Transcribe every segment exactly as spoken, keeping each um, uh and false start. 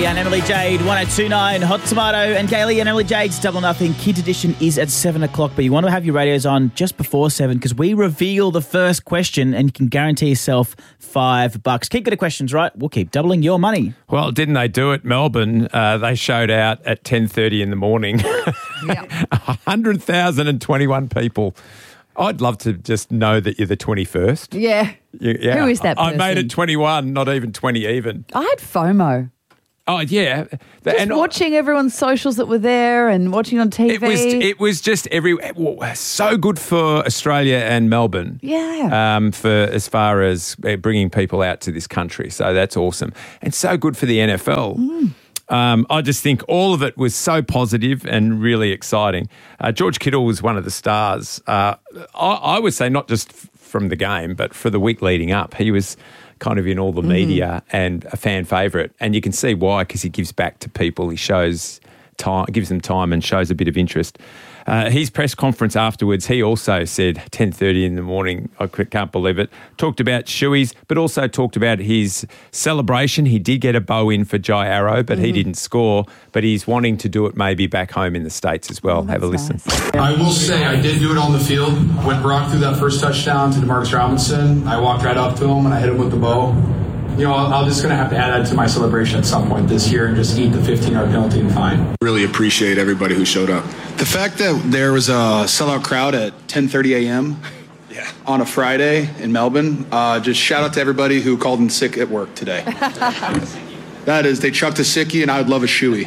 and Emily Jade, one oh two point nine Hot Tomato, and Gailey and Emily Jade's Double Nothing Kids Edition is at seven o'clock, but you want to have your radios on just before seven because we reveal the first question and you can guarantee yourself five bucks. Keep good at questions, right? We'll keep doubling your money. Well, didn't they do it, Melbourne? Uh, they showed out at ten thirty in the morning. Yep. one hundred thousand twenty-one people. I'd love to just know that you're the twenty-first. Yeah. You, yeah. Who is that I person? made it twenty-one, not even twenty even. I had FOMO. Oh, yeah. The- Just and watching everyone's socials that were there and watching on T V. It was it was just every well, so good for Australia and Melbourne. Yeah. Um, for as far as uh, bringing people out to this country, so that's awesome, and so good for the N F L. Mm. Um, I just think all of it was so positive and really exciting. Uh, George Kittle was one of the stars. Uh, I, I would say not just f- from the game, but for the week leading up, he was kind of in all the media and a fan favourite. And you can see why, because he gives back to people. He shows time, gives them time and shows a bit of interest. Uh, his press conference afterwards, he also said, ten thirty in the morning, I can't believe it, talked about shoeies, but also talked about his celebration. He did get a bow in for Jai Arrow, but mm-hmm. he didn't score. But he's wanting to do it maybe back home in the States as well. Oh, Have a listen. Nice. I will say I did do it on the field. When Brock threw that first touchdown to DeMarcus Robinson, I walked right up to him and I hit him with the bow. You know, I'm just going to have to add that to my celebration at some point this year and just eat the fifteen-yard penalty and fine. Really appreciate everybody who showed up. The fact that there was a sellout crowd at ten thirty a.m. Yeah. on a Friday in Melbourne, uh, just shout out to everybody who called in sick at work today. That is, they chucked a sickie and I would love a shoey.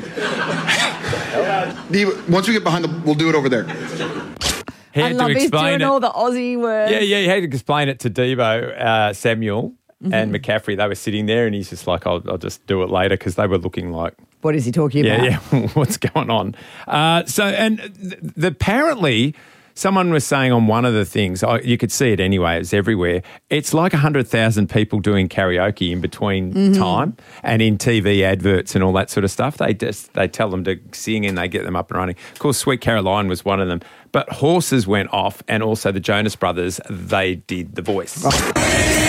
Once we get behind the, we'll do it over there. He I had love to he's explain doing it. all the Aussie words. Yeah, yeah, he had to explain it to Devo, uh, Samuel mm-hmm. and McCaffrey. They were sitting there and he's just like, I'll, I'll just do it later because they were looking like... What is he talking about? Yeah, yeah, what's going on? Uh, so, and th- the, apparently... Someone was saying on one of the things, oh, you could see it anyway, it's everywhere, it's like one hundred thousand people doing karaoke in between mm-hmm. time and in T V adverts and all that sort of stuff. They just they tell them to sing and they get them up and running. Of course, Sweet Caroline was one of them. But Horses went off and also the Jonas Brothers, they did The Voice. Oh.